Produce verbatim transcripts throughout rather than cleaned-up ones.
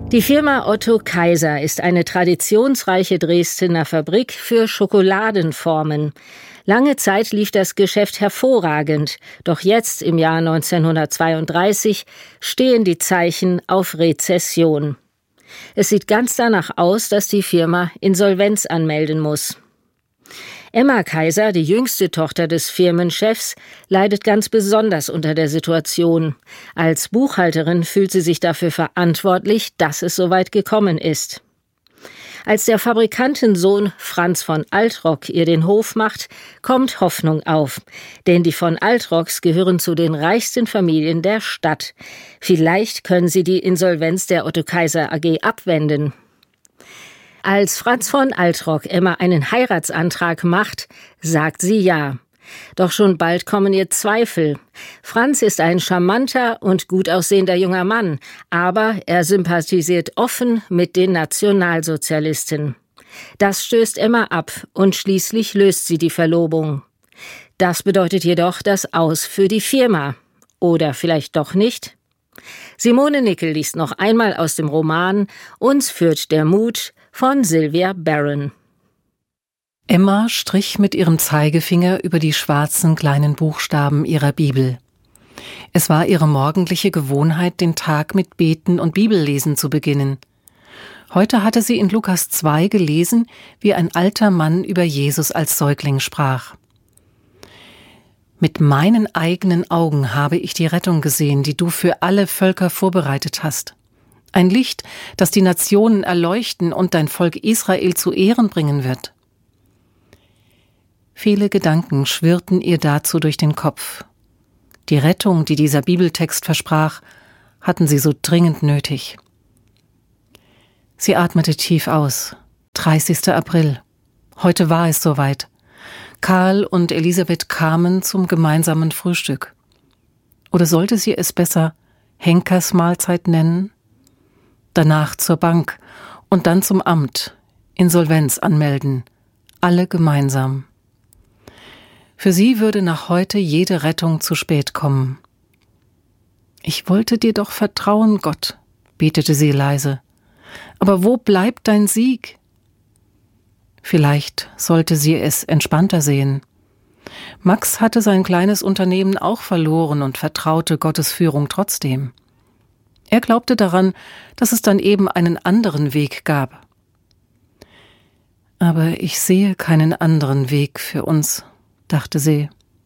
Die Firma Otto Kaiser ist eine traditionsreiche Dresdner Fabrik für Schokoladenformen. Lange Zeit lief das Geschäft hervorragend, doch jetzt im Jahr neunzehnhundertzweiunddreißig stehen die Zeichen auf Rezession. Es sieht ganz danach aus, dass die Firma Insolvenz anmelden muss. Emma Kaiser, die jüngste Tochter des Firmenchefs, leidet ganz besonders unter der Situation. Als Buchhalterin fühlt sie sich dafür verantwortlich, dass es so weit gekommen ist. Als der Fabrikantensohn Franz von Altrock ihr den Hof macht, kommt Hoffnung auf. Denn die von Altrocks gehören zu den reichsten Familien der Stadt. Vielleicht können sie die Insolvenz der Otto Kaiser A G abwenden. Als Franz von Altrock Emma einen Heiratsantrag macht, sagt sie ja. Doch schon bald kommen ihr Zweifel. Franz ist ein charmanter und gut aussehender junger Mann, aber er sympathisiert offen mit den Nationalsozialisten. Das stößt Emma ab und schließlich löst sie die Verlobung. Das bedeutet jedoch das Aus für die Firma. Oder vielleicht doch nicht? Simone Nickel liest noch einmal aus dem Roman Uns führt der Mut von Sylvia Barron. Emma strich mit ihrem Zeigefinger über die schwarzen kleinen Buchstaben ihrer Bibel. Es war ihre morgendliche Gewohnheit, den Tag mit Beten und Bibellesen zu beginnen. Heute hatte sie in Lukas zwei gelesen, wie ein alter Mann über Jesus als Säugling sprach. Mit meinen eigenen Augen habe ich die Rettung gesehen, die du für alle Völker vorbereitet hast. Ein Licht, das die Nationen erleuchten und dein Volk Israel zu Ehren bringen wird. Viele Gedanken schwirrten ihr dazu durch den Kopf. Die Rettung, die dieser Bibeltext versprach, hatten sie so dringend nötig. Sie atmete tief aus. dreißigster April. Heute war es soweit. Karl und Elisabeth kamen zum gemeinsamen Frühstück. Oder sollte sie es besser Henkersmahlzeit nennen? Danach zur Bank und dann zum Amt, Insolvenz anmelden, alle gemeinsam. Für sie würde nach heute jede Rettung zu spät kommen. Ich wollte dir doch vertrauen, Gott, betete sie leise. Aber wo bleibt dein Sieg? Vielleicht sollte sie es entspannter sehen. Max hatte sein kleines Unternehmen auch verloren und vertraute Gottes Führung trotzdem. Er glaubte daran, dass es dann eben einen anderen Weg gab. Aber ich sehe keinen anderen Weg für uns, dachte sie.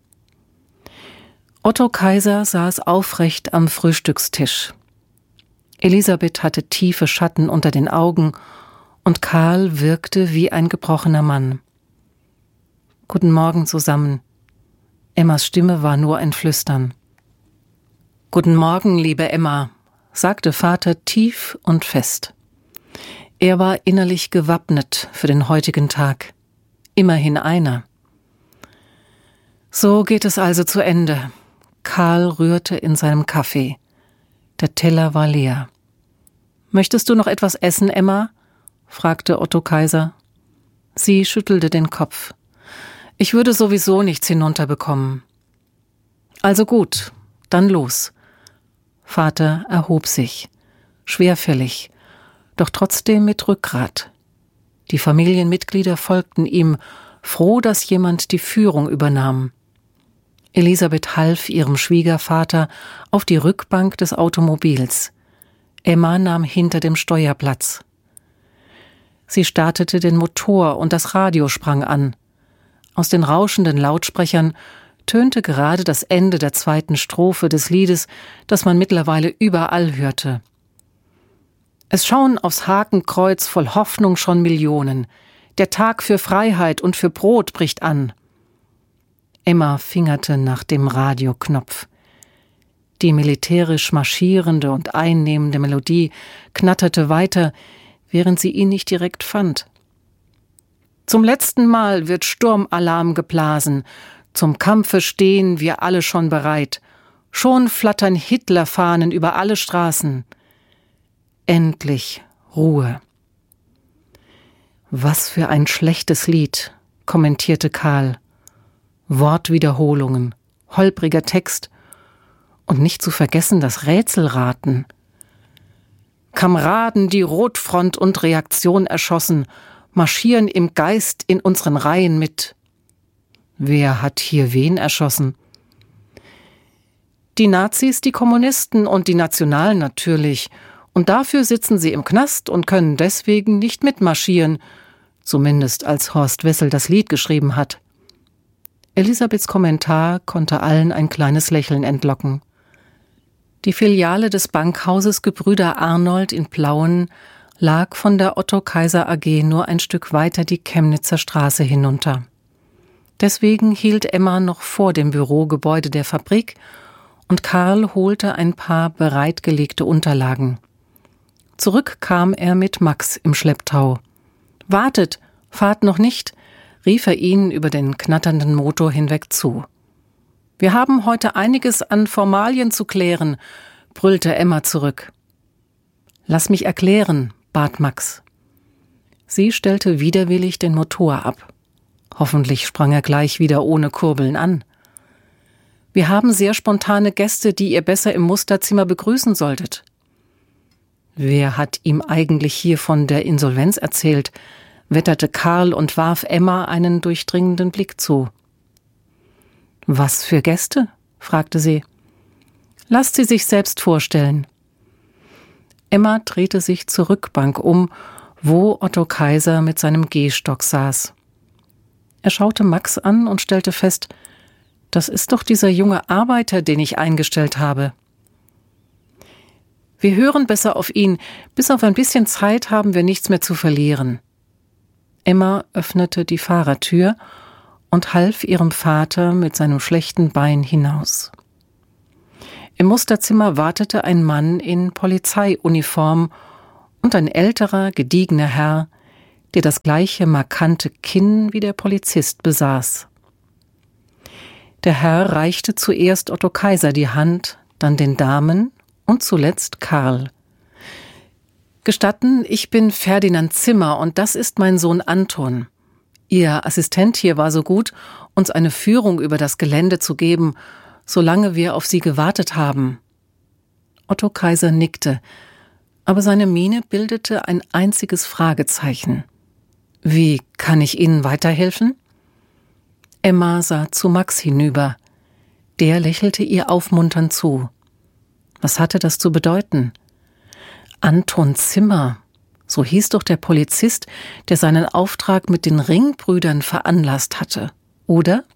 Otto Kaiser saß aufrecht am Frühstückstisch. Elisabeth hatte tiefe Schatten unter den Augen und Karl wirkte wie ein gebrochener Mann. Guten Morgen zusammen. Emmas Stimme war nur ein Flüstern. Guten Morgen, liebe Emma, sagte Vater tief und fest. Er war innerlich gewappnet für den heutigen Tag. Immerhin einer. So geht es also zu Ende. Karl rührte in seinem Kaffee. Der Teller war leer. »Möchtest du noch etwas essen, Emma?« fragte Otto Kaiser. Sie schüttelte den Kopf. »Ich würde sowieso nichts hinunterbekommen.« »Also gut, dann los.« Vater erhob sich, schwerfällig, doch trotzdem mit Rückgrat. Die Familienmitglieder folgten ihm, froh, dass jemand die Führung übernahm. Elisabeth half ihrem Schwiegervater auf die Rückbank des Automobils. Emma nahm hinter dem Steuer Platz. Sie startete den Motor und das Radio sprang an. Aus den rauschenden Lautsprechern tönte gerade das Ende der zweiten Strophe des Liedes, das man mittlerweile überall hörte. Es schauen aufs Hakenkreuz voll Hoffnung schon Millionen. Der Tag für Freiheit und für Brot bricht an. Emma fingerte nach dem Radioknopf. Die militärisch marschierende und einnehmende Melodie knatterte weiter, während sie ihn nicht direkt fand. Zum letzten Mal wird Sturmalarm geblasen. Zum Kampfe stehen wir alle schon bereit. Schon flattern Hitlerfahnen über alle Straßen. Endlich Ruhe. Was für ein schlechtes Lied, kommentierte Karl. Wortwiederholungen, holpriger Text und nicht zu vergessen das Rätselraten. Kameraden, die Rotfront und Reaktion erschossen, marschieren im Geist in unseren Reihen mit. Wer hat hier wen erschossen? Die Nazis, die Kommunisten und die Nationalen natürlich. Und dafür sitzen sie im Knast und können deswegen nicht mitmarschieren, zumindest als Horst Wessel das Lied geschrieben hat. Elisabeths Kommentar konnte allen ein kleines Lächeln entlocken. Die Filiale des Bankhauses Gebrüder Arnold in Plauen lag von der Otto Kaiser A G nur ein Stück weiter die Chemnitzer Straße hinunter. Deswegen hielt Emma noch vor dem Bürogebäude der Fabrik und Karl holte ein paar bereitgelegte Unterlagen. Zurück kam er mit Max im Schlepptau. »Wartet, fahrt noch nicht«, rief er ihnen über den knatternden Motor hinweg zu. »Wir haben heute einiges an Formalien zu klären«, brüllte Emma zurück. »Lass mich erklären«, bat Max. Sie stellte widerwillig den Motor ab. Hoffentlich sprang er gleich wieder ohne Kurbeln an. »Wir haben sehr spontane Gäste, die ihr besser im Musterzimmer begrüßen solltet.« Wer hat ihm eigentlich hier von der Insolvenz erzählt, wetterte Karl und warf Emma einen durchdringenden Blick zu. »Was für Gäste?« fragte sie. »Lasst sie sich selbst vorstellen.« Emma drehte sich zur Rückbank um, wo Otto Kaiser mit seinem Gehstock saß. Er schaute Max an und stellte fest, das ist doch dieser junge Arbeiter, den ich eingestellt habe. Wir hören besser auf ihn. Bis auf ein bisschen Zeit haben wir nichts mehr zu verlieren. Emma öffnete die Fahrertür und half ihrem Vater mit seinem schlechten Bein hinaus. Im Musterzimmer wartete ein Mann in Polizeiuniform und ein älterer, gediegener Herr, der das gleiche markante Kinn wie der Polizist besaß. Der Herr reichte zuerst Otto Kaiser die Hand, dann den Damen und zuletzt Karl. »Gestatten, ich bin Ferdinand Zimmer und das ist mein Sohn Anton. Ihr Assistent hier war so gut, uns eine Führung über das Gelände zu geben, solange wir auf Sie gewartet haben.« Otto Kaiser nickte, aber seine Miene bildete ein einziges Fragezeichen. »Wie kann ich Ihnen weiterhelfen?« Emma sah zu Max hinüber. Der lächelte ihr aufmunternd zu. Was hatte das zu bedeuten? Anton Zimmer, so hieß doch der Polizist, der seinen Auftrag mit den Ringbrüdern veranlasst hatte, oder?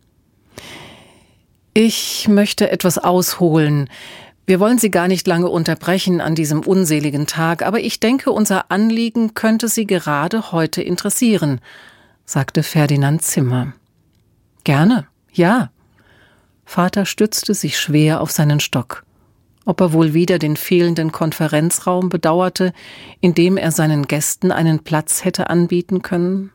»Ich möchte etwas ausholen. Wir wollen Sie gar nicht lange unterbrechen an diesem unseligen Tag, aber ich denke, unser Anliegen könnte Sie gerade heute interessieren«, sagte Ferdinand Zimmer. »Gerne, ja.« Vater stützte sich schwer auf seinen Stock. Ob er wohl wieder den fehlenden Konferenzraum bedauerte, in dem er seinen Gästen einen Platz hätte anbieten können?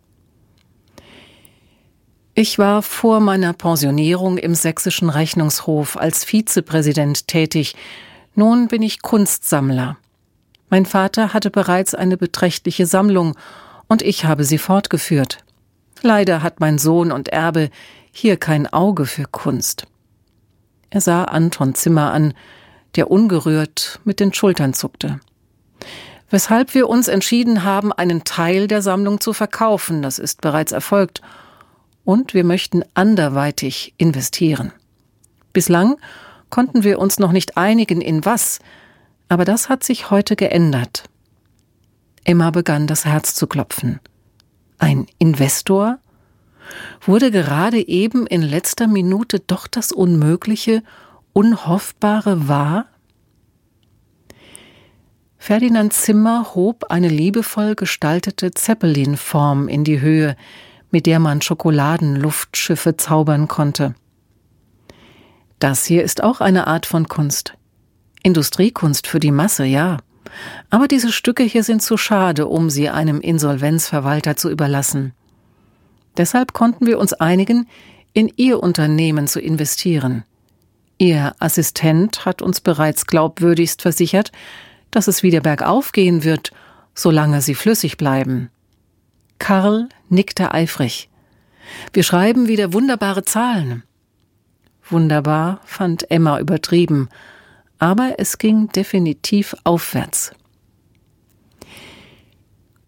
Ich war vor meiner Pensionierung im Sächsischen Rechnungshof als Vizepräsident tätig. Nun bin ich Kunstsammler. Mein Vater hatte bereits eine beträchtliche Sammlung und ich habe sie fortgeführt. Leider hat mein Sohn und Erbe hier kein Auge für Kunst. Er sah Anton Zimmer an, der ungerührt mit den Schultern zuckte. Weshalb wir uns entschieden haben, einen Teil der Sammlung zu verkaufen, das ist bereits erfolgt. Und wir möchten anderweitig investieren. Bislang konnten wir uns noch nicht einigen, in was, aber das hat sich heute geändert. Emma begann das Herz zu klopfen. Ein Investor? Wurde gerade eben in letzter Minute doch das Unmögliche, Unhoffbare wahr? Ferdinand Zimmer hob eine liebevoll gestaltete Zeppelin-Form in die Höhe, mit der man Schokoladenluftschiffe zaubern konnte. Das hier ist auch eine Art von Kunst. Industriekunst für die Masse, ja. Aber diese Stücke hier sind zu schade, um sie einem Insolvenzverwalter zu überlassen. Deshalb konnten wir uns einigen, in Ihr Unternehmen zu investieren. Ihr Assistent hat uns bereits glaubwürdigst versichert, dass es wieder bergauf gehen wird, solange Sie flüssig bleiben. Karl nickte eifrig. Wir schreiben wieder wunderbare Zahlen. Wunderbar fand Emma übertrieben, aber es ging definitiv aufwärts.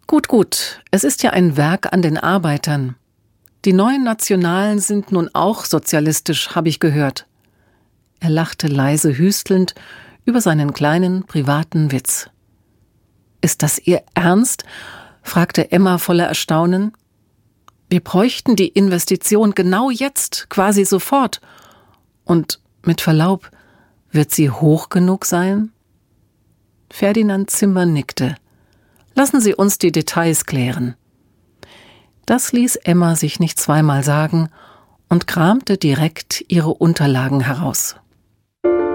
Gut, gut, es ist ja ein Werk an den Arbeitern. Die neuen Nationalen sind nun auch sozialistisch, habe ich gehört. Er lachte leise hüstelnd über seinen kleinen privaten Witz. »Ist das Ihr Ernst?« fragte Emma voller Erstaunen. »Wir bräuchten die Investition genau jetzt, quasi sofort. Und mit Verlaub, wird sie hoch genug sein?« Ferdinand Zimmer nickte. »Lassen Sie uns die Details klären.« Das ließ Emma sich nicht zweimal sagen und kramte direkt ihre Unterlagen heraus.